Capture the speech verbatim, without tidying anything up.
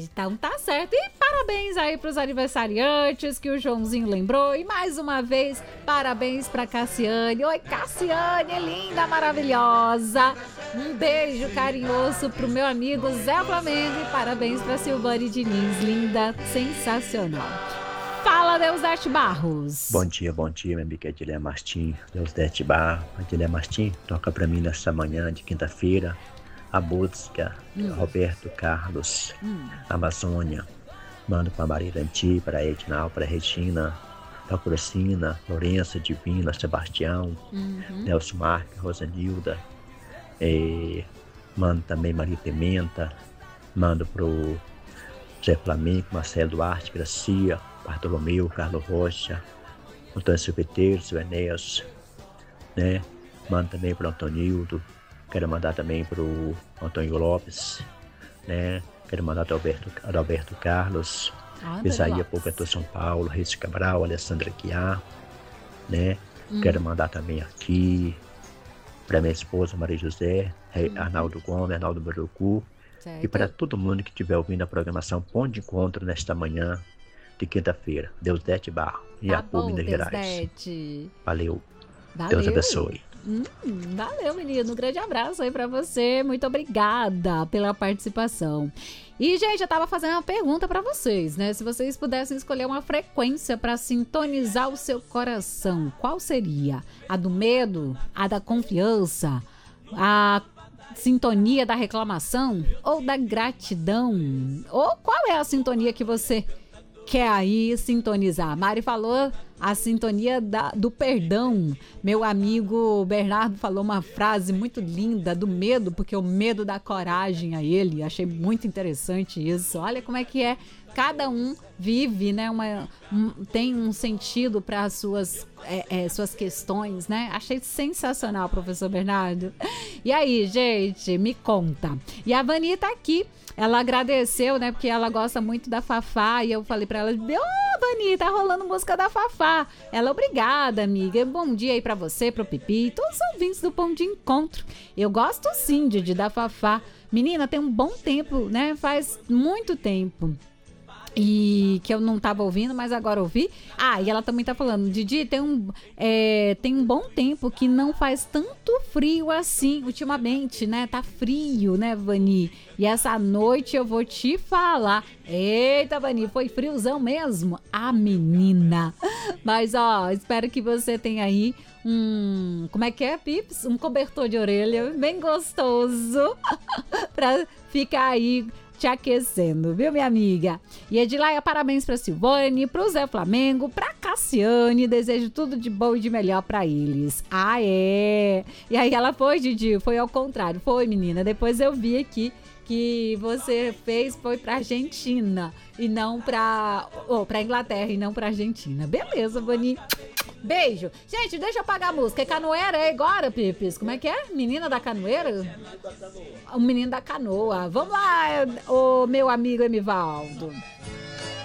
Então tá certo. E parabéns aí pros aniversariantes que o Joãozinho lembrou. E mais uma vez, parabéns pra Cassiane. Oi, Cassiane, linda, maravilhosa. Um beijo carinhoso pro meu amigo Zé Flamengo. E parabéns pra Silvane Diniz, linda, sensacional. Fala, Deusdete Barros. Bom dia, bom dia, minha amiga Adilé Martins. Deusdete Barros. Adilé Martins, toca pra mim nessa manhã de quinta-feira a música hum. Roberto Carlos, hum. Amazônia. Mando pra Maria Lanti, pra Edinal, pra Regina, pra Crocina, Lourença, Divina, Sebastião, uhum. Nelson Marques, Rosanilda. E mando também Maria Pimenta. Mando pro Zé Flamengo, Marcelo Duarte, Gracia, Bartolomeu, Carlos Rocha, Antônio Silveteiro, Silvenéus, né? Mando também pro Antonildo. Quero mandar também pro Antônio Lopes, né? Quero mandar para Alberto, Alberto Carlos, ah, Isaías Poucator São Paulo, Reis Cabral, Alessandra Guiar, né? Hum. Quero mandar também aqui para minha esposa Maria José, hum. Arnaldo Gomes, Arnaldo Barucu, e para todo mundo que estiver ouvindo a programação Ponto de Encontro nesta manhã de quinta-feira. Deusdete Barros, Iapu, Minas Gerais. Valeu. Valeu. Deus abençoe. Hum, valeu, menino. Um grande abraço aí pra você. Muito obrigada pela participação. E, gente, eu tava fazendo uma pergunta pra vocês, né? Se vocês pudessem escolher uma frequência pra sintonizar o seu coração, qual seria? A do medo? A da confiança? A sintonia da reclamação? Ou da gratidão? Ou qual é a sintonia que você quer aí sintonizar? Mari falou a sintonia da, do perdão. Meu amigo Bernardo falou uma frase muito linda do medo, porque o medo dá coragem a ele. Achei muito interessante isso. Olha como é que é. Cada um vive, né? Uma, um, tem um sentido para as suas, é, é, suas questões, né? Achei sensacional, professor Bernardo. E aí, gente, me conta. E a Vani tá aqui. Ela agradeceu, né? Porque ela gosta muito da Fafá. E eu falei pra ela: ô, oh, Vani, tá rolando música da Fafá. Ela, obrigada, amiga. Bom dia aí pra você, pro Pipi e todos os ouvintes do Ponto de Encontro. Eu gosto sim, Didi, da Fafá. Menina, tem um bom tempo, né? Faz muito tempo. E que eu não tava ouvindo, mas agora ouvi. Ah, e ela também tá falando: Didi, tem um, é, tem um bom tempo que não faz tanto frio assim ultimamente, né? Tá frio, né, Vani? E essa noite eu vou te falar. Eita, Vani, foi friozão mesmo? Ah, menina. Mas, ó, espero que você tenha aí um... Como é que é, Pips? Um cobertor de orelha bem gostoso pra ficar aí te aquecendo, viu, minha amiga? E Edilaia, parabéns pra Silvane, pro Zé Flamengo, pra Cassiane, desejo tudo de bom e de melhor pra eles. Ah, é? E aí ela foi, Didi? Foi ao contrário. Foi, menina. Depois eu vi aqui que você fez foi pra Argentina e não pra... Oh, pra Inglaterra e não pra Argentina. Beleza, Vani. Beijo. Gente, deixa eu apagar a música. É canoeira é agora, Pipis? Como é que é? Menina da canoeira? O menino da canoa. Vamos lá, o meu amigo Emivaldo.